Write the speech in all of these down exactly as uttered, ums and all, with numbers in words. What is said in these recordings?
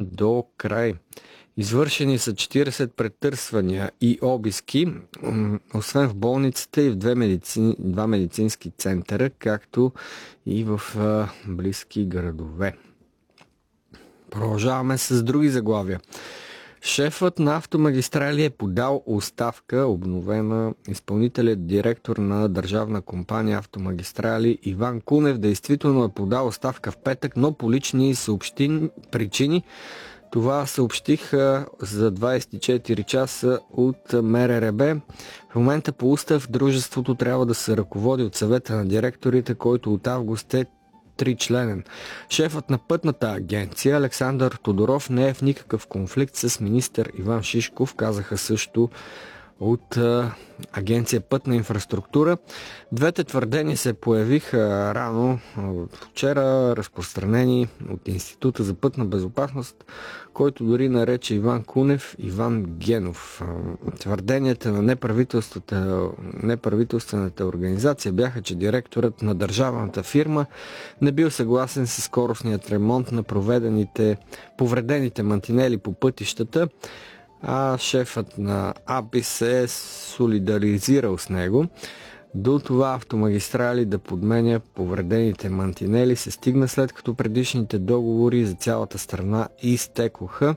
до край. Извършени са четирийсет претърсвания и обиски, освен в болницата и в две медицин, два медицински центъра, както и в а, близки градове. Продължаваме с други заглавия. Шефът на Автомагистрали е подал оставка, обновена. Изпълнителят директор на държавна компания Автомагистрали Иван Кунев действително е подал оставка в петък, но по лични съобщи... причини. Това съобщих за двайсет и четири часа от МРРБ. В момента по устав дружеството трябва да се ръководи от съвета на директорите, който от август е тричленен. Шефът на пътната агенция Александър Тодоров не е в никакъв конфликт с министър Иван Шишков, казаха също от а, агенция Пътна инфраструктура. Двете твърдения се появиха рано вчера, разпространени от Института за пътна безопасност, който дори нарече Иван Кунев Иван Генов. Твърденията на неправителствената, неправителствената организация бяха, че директорът на държавната фирма не бил съгласен с скоростният ремонт на проведените повредените мантинели по пътищата, а шефът на АПИ се е солидаризирал с него. До това Автомагистрали да подменя повредените мантинели се стигна, след като предишните договори за цялата страна изтекоха.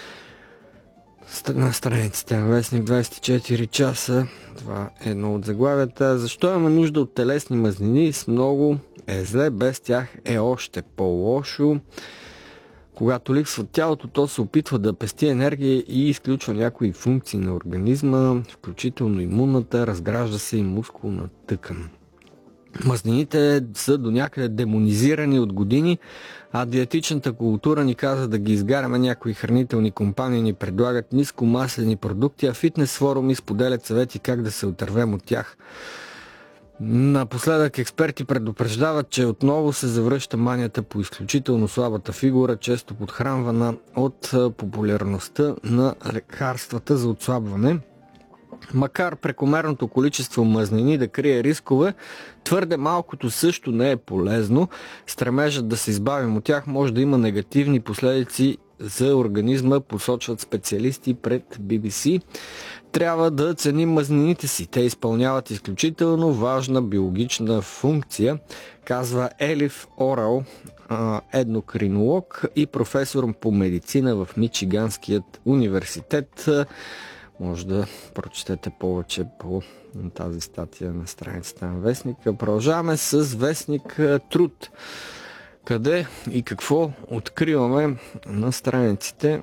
На страниците на вестник двайсет и четири часа, това е едно от заглавията. Защо имаме нужда от телесни мазнини? С много е зле, без тях е още по-лошо. Когато липсва тялото, то се опитва да пести енергия и изключва някои функции на организма, включително имунната, разгражда се и мускулна тъкан. Мазнините са до някъде демонизирани от години, а диетичната култура ни каза да ги изгаряме. Някои хранителни компании ни предлагат нискомаслени продукти, а фитнес форуми споделят съвети как да се отървем от тях. Напоследък експерти предупреждават, че отново се завръща манията по изключително слабата фигура, често подхранвана от популярността на лекарствата за отслабване. Макар прекомерното количество мазнини да крие рискове, твърде малкото също не е полезно. Стремежът да се избавим от тях може да има негативни последици за организма, посочват специалисти пред Би Би Си. Трябва да ценим мазнините си. Те изпълняват изключително важна биологична функция, казва Елиф Орал, ендокринолог и професор по медицина в Мичиганският университет. Може да прочетете повече по тази статия на страницата на вестника. Продължаваме с вестник Труд. Къде и какво откриваме на страниците?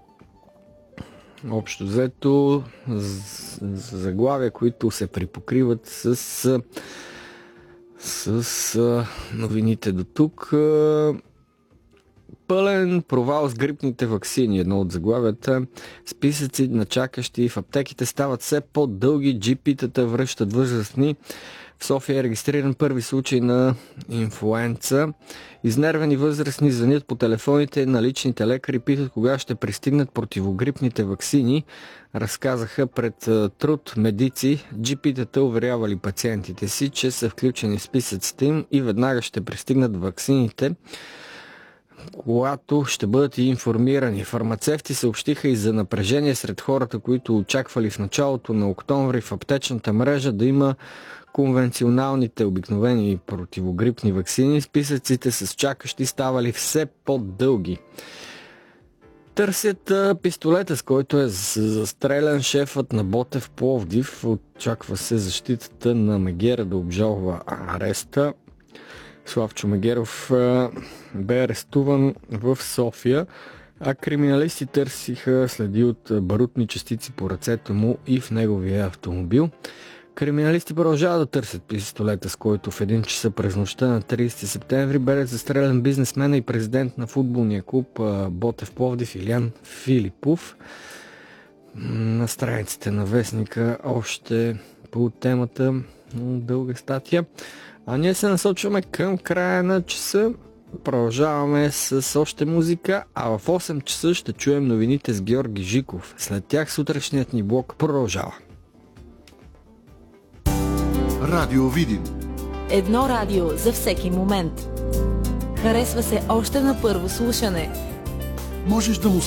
Общо взето заглавия, които се припокриват с, с новините до тук. Пълен провал с грипните ваксини. Едно от заглавията. Списъци на чакащи в аптеките стават все по-дълги. Джипитата връщат възрастни. В София е регистриран първи случай на инфлуенца. Изнервени възрастни звънят по телефоните на личните лекари, питат кога ще пристигнат противогрипните ваксини. Разказаха пред Труд медици. Джипитата уверявали пациентите си, че са включени в списъците им и веднага ще пристигнат ваксините, когато ще бъдат и информирани. Фармацевти съобщиха и за напрежение сред хората, които очаквали в началото на октомври в аптечната мрежа да има конвенционалните обикновени противогрипни ваксини. Списъците с чакащи ставали все по-дълги. Търсят пистолета, с който е застрелян шефът на Ботев Пловдив. Очаква се защитата на Мегера да обжалва ареста. Славчо Мегеров бе арестуван в София, а криминалисти търсиха следи от барутни частици по ръцете му и в неговия автомобил. Криминалисти продължават да търсят пистолета, с който в един часа през нощта на трийсети септември бе застрелян бизнесмена и президент на футболния клуб Ботев Пловдив Илиян Филипов. На страниците на вестника още по темата дълга статия. А ние се насочваме към края на часа. Продължаваме с още музика, а в осем часа ще чуем новините с Георги Жиков. След тях сутрешният ни блок продължава. Радио Видин. Едно радио за всеки момент. Харесва се още на първо слушане. Можеш да му